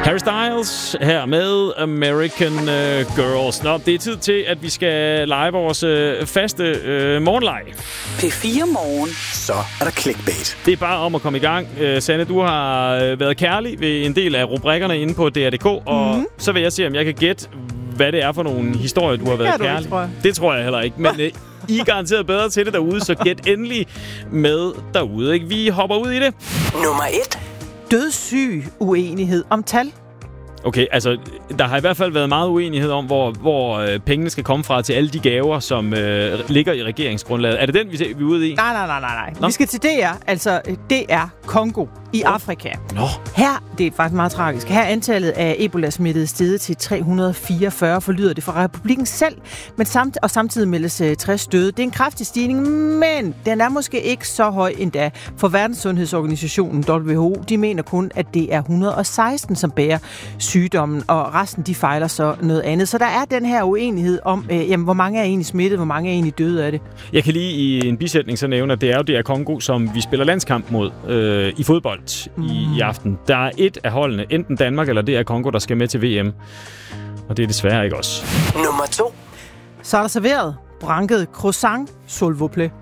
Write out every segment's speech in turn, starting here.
Harry Styles her med American Girls. Nå, det er tid til, at vi skal lege vores faste morgenleg. P4 Morgen. Så er der clickbait. Det er bare om at komme i gang. Sanne, du har været kærlig ved en del af rubrikkerne inde på DR.dk, og så vil jeg se, om jeg kan gætte, hvad det er for nogle historier, du har været kærlig. Det tror jeg heller ikke, men I er garanteret bedre til det derude, så gæt endelig med derude. Ikke? Vi hopper ud i det. Nummer 1. Dødssyg uenighed om tal. Okay, altså, der har i hvert fald været meget uenighed om, hvor pengene skal komme fra til alle de gaver, som ligger i regeringsgrundlaget. Er det den, vi er ude i? Nej. Vi skal til DR, altså DR Kongo i Afrika. Nå. Her, det er faktisk meget tragisk, her er antallet af Ebola-smittede steget til 344, forlyder det fra republikken selv, men samtidig meldes 60 døde. Det er en kraftig stigning, men den er måske ikke så høj endda. For Verdenssundhedsorganisationen WHO, de mener kun, at det er 116, som bærer sygdommen, og resten, de fejler så noget andet. Så der er den her uenighed om, jamen, hvor mange er egentlig smittet, hvor mange er egentlig døde af det. Jeg kan lige i en bisætning så nævne, at det er jo DR Kongo, som vi spiller landskamp mod i fodbold i aften. Der er et af holdene, enten Danmark eller DR Kongo, der skal med til VM. Og det er desværre ikke os. Nummer 2. Så er der serveret branket croissant s'il vous plaît.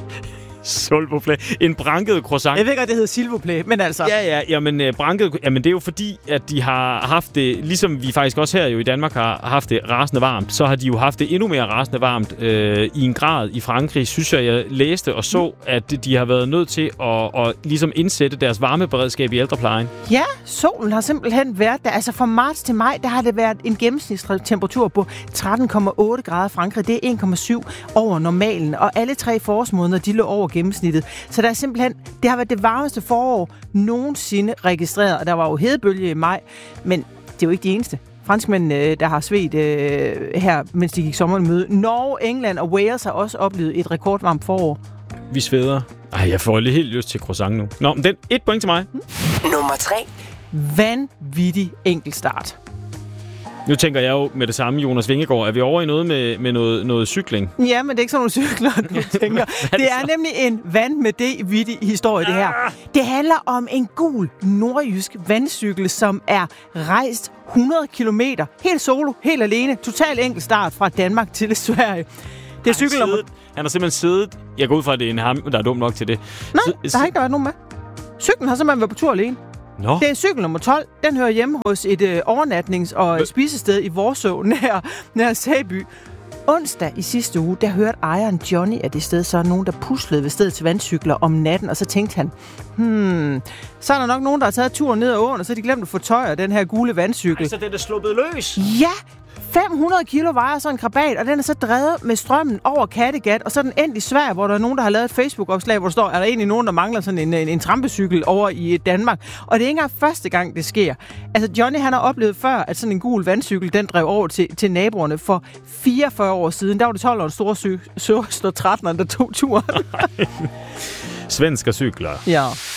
En branket croissant. Jeg ved godt, det hedder s'il vous plaît, men altså... Ja, jamen branket... Jamen det er jo fordi, at de har haft det, ligesom vi faktisk også her jo i Danmark har haft det rasende varmt, så har de jo haft det endnu mere rasende varmt i en grad i Frankrig, synes jeg læste og så, at de har været nødt til at ligesom indsætte deres varmeberedskab i ældreplejen. Ja, solen har simpelthen været der. Altså fra marts til maj, der har det været en gennemsnitstemperatur på 13,8 grader i Frankrig. Det er 1,7 over normalen, og alle 3 forårsmåneder, de lå over gennemsnittet. Så der er simpelthen, det har været det varmeste forår nogensinde registreret, og der var jo hedebølge i maj, men det er jo ikke de eneste. Franskmændene, der har svedt her, mens de gik sommeren møde. Norge, England og Wales har også oplevet et rekordvarmt forår. Vi sveder. Ej, jeg får lige helt lyst til croissant nu. Nå, men 1 point til mig. Nummer 3. Vanvittig enkeltstart. Nu tænker jeg jo med det samme, Jonas Vingegaard. Er vi over i noget med noget cykling? Ja, men det er ikke sådan nogle cykler, du tænker. Det er nemlig en vanvittig historie, det her. Det handler om en gul nordjysk vandcykel, som er rejst 100 kilometer. Helt solo, helt alene. Total enkelt start fra Danmark til Sverige. Det er cykel nummer... Han har simpelthen siddet... Jeg går ud fra, at det er en ham, der er dum nok til det. Nej, der har ikke været nogen med. Cyklen har simpelthen været på tur alene. Nå. Det er cykel nummer 12. Den hører hjemme hos et overnatnings- og spisested i Vorså, nær Sæby. Onsdag i sidste uge, der hørte ejeren Johnny af det sted, så er nogen, der puslede ved stedet til vandcykler om natten, og så tænkte han, så er der nok nogen, der har taget turen ned ad åen, og så har de glemt at få tøj af den her gule vandcykel. Så den er sluppet løs? Ja! 500 kilo vejer sådan en krabat, og den er så drevet med strømmen over Kattegat, og så er den endt i Sverige, hvor der er nogen, der har lavet et Facebook-opslag, hvor der står, er der egentlig nogen, der mangler sådan en trampecykel over i Danmark. Og det er ikke engang første gang, det sker. Altså, Johnny, han har oplevet før, at sådan en gul vandcykel, den drev over til naboerne for 44 år siden. Der var det 12 år store søster 13'eren, der tog turen. Svenske cykler. Ja.